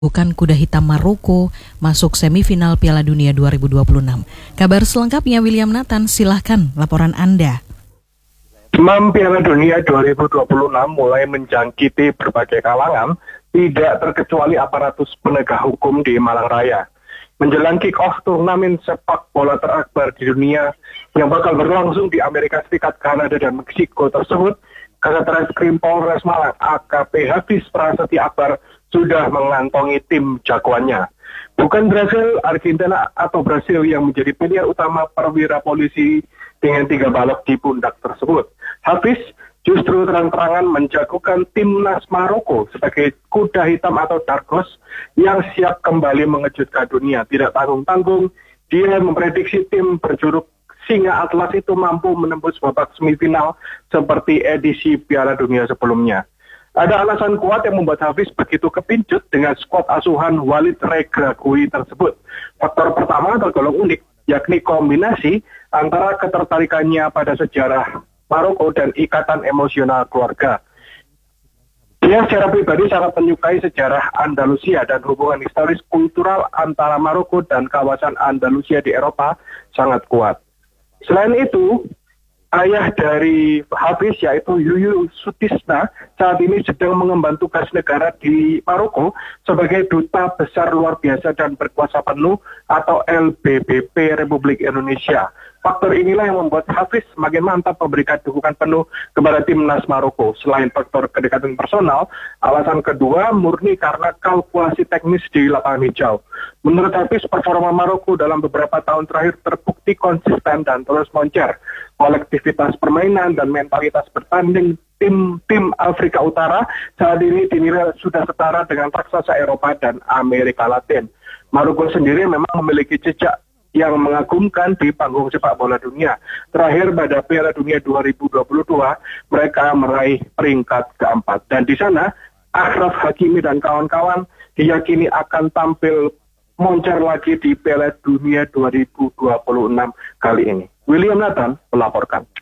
Bukan kuda hitam Maroko masuk semifinal Piala Dunia 2026. Kabar selengkapnya William Nathan, silahkan laporan Anda. Demam Piala Dunia 2026 mulai menjangkiti berbagai kalangan, tidak terkecuali aparatus penegak hukum di Malang Raya. Menjelang kick-off turnamen sepak bola terakbar di dunia yang bakal berlangsung di Amerika Serikat, Kanada, dan Meksiko tersebut, Kasat Reskrim Polres Malang AKP Hafiz Prasetya Akbar sudah mengantongi tim jagoannya. Bukan Brasil, Argentina, atau Brasil yang menjadi pilihan utama perwira polisi dengan 3 balok di pundak tersebut. Hafiz justru terang-terangan menjagokan timnas Maroko sebagai kuda hitam atau dark horse yang siap kembali mengejutkan dunia. Tidak tanggung-tanggung, dia memprediksi tim berjuluk Singa Atlas itu mampu menembus babak semifinal seperti edisi Piala Dunia sebelumnya. Ada alasan kuat yang membuat Hafiz begitu kepincut dengan skuad asuhan Walid Regragui tersebut. Faktor pertama tergolong unik, yakni kombinasi antara ketertarikannya pada sejarah Maroko dan ikatan emosional keluarga. Dia secara pribadi sangat menyukai sejarah Andalusia dan hubungan historis kultural antara Maroko dan kawasan Andalusia di Eropa sangat kuat. Selain itu, ayah dari Hafiz yaitu Yuyu Sutisna saat ini sedang mengemban tugas negara di Maroko sebagai duta besar luar biasa dan berkuasa penuh atau LBBP Republik Indonesia. Faktor inilah yang membuat Hafiz semakin mantap memberikan dukungan penuh kepada timnas Maroko. Selain faktor kedekatan personal, alasan kedua murni karena kalkulasi teknis di lapangan hijau. Menurut Hafiz, performa Maroko dalam beberapa tahun terakhir terbukti konsisten dan terus moncer. Kolektivitas permainan dan mentalitas bertanding tim Afrika Utara saat ini dinilai sudah setara dengan raksasa Eropa dan Amerika Latin. Maroko sendiri memang memiliki jejak yang mengagumkan di panggung sepak bola dunia. Terakhir pada Piala Dunia 2022, mereka meraih peringkat keempat. Dan di sana, Achraf Hakimi dan kawan-kawan diyakini akan tampil moncer lagi di Piala Dunia 2026 kali ini. William Nathan melaporkan.